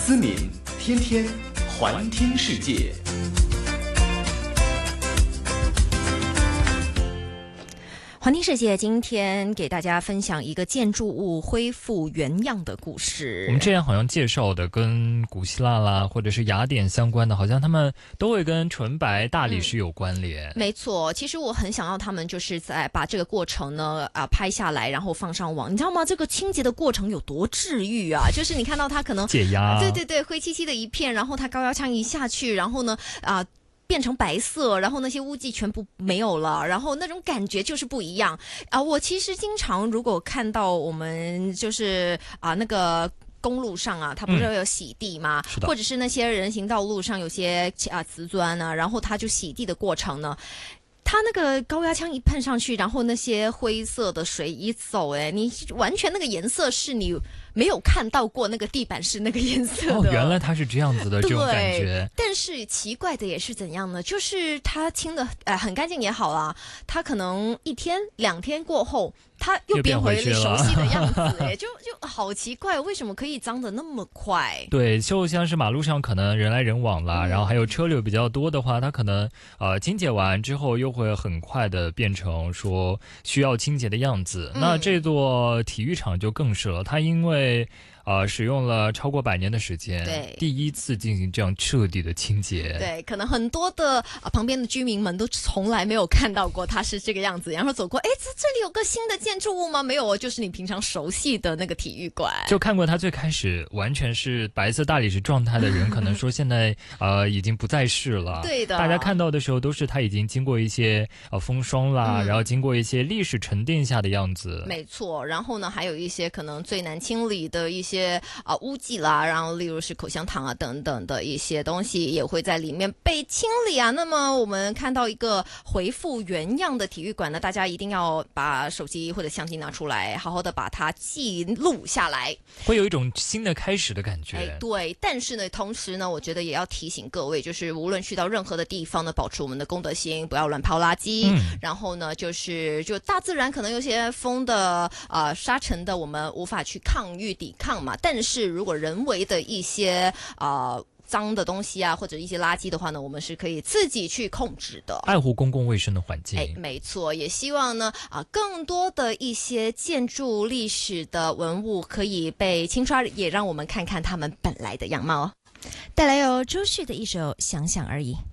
思敏天天环听世界。 环听世界今天给大家分享一个建筑物恢复原样的故事。 我们之前好像介绍的跟古希腊啦或者是雅典相关的，好像他们都会跟纯白大理石有关联。 没错，其实我很想要他们就是在把这个过程呢拍下来，然后放上网。你知道吗？这个清洁的过程有多治愈啊！就是你看到它可能解压， 对，灰漆漆的一片，然后它高压枪一下去，然后呢变成白色，然后那些污迹全部没有了，然后那种感觉就是不一样啊！我其实经常如果看到我们就是那个公路上啊，它不是有洗地吗？或者是那些人行道路上有些瓷砖啊，然后它就洗地的过程呢。它那个高压枪一喷上去，然后那些灰色的水一走，你完全那个颜色是你没有看到过那个地板是那个颜色的。 原来它是这样子的这种感觉。 但是奇怪的也是怎样呢？就是它清的很干净也好啦，它可能1天2天过后，它又变回熟悉的样子，就好奇怪，为什么可以脏得那么快？ 对，就像是马路上可能人来人往啦，然后还有车流比较多的话，它可能清洁完之后又会很快的变成说需要清洁的样子。那这座体育场就更是了，它因为使用了超过100年的时间， 对， 第一次进行这样彻底的清洁。 对，可能很多的旁边的居民们都从来没有看到过它是这个样子，然后走过，这里有个新的建筑物吗？没有，就是你平常熟悉的那个体育馆。 就看过它最开始完全是白色大理石状态的人，可能说现在已经不再是了。 对的， 大家看到的时候都是它已经经过一些风霜啦，然后经过一些历史沉淀下的样子。 没错，然后呢，还有一些可能最难清理的一些污迹啦，然后例如是口香糖啊等等的一些东西也会在里面被清理啊。那么我们看到一个恢复原样的体育馆呢，大家一定要把手机或者相机拿出来，好好的把它记录下来， 会有一种新的开始的感觉。 对，但是呢，同时呢，我觉得也要提醒各位，就是无论去到任何的地方呢，保持我们的公德心，不要乱抛垃圾。然后呢，就大自然可能有些风的沙尘的，我们无法去抵抗嘛。但是如果人为的一些脏的东西啊，或者一些垃圾的话呢，我们是可以自己去控制的， 爱护公共卫生的环境。 没错，也希望呢更多的一些建筑历史的文物可以被清刷，也让我们看看他们本来的样貌。带来由周旭的一首《想想而已》。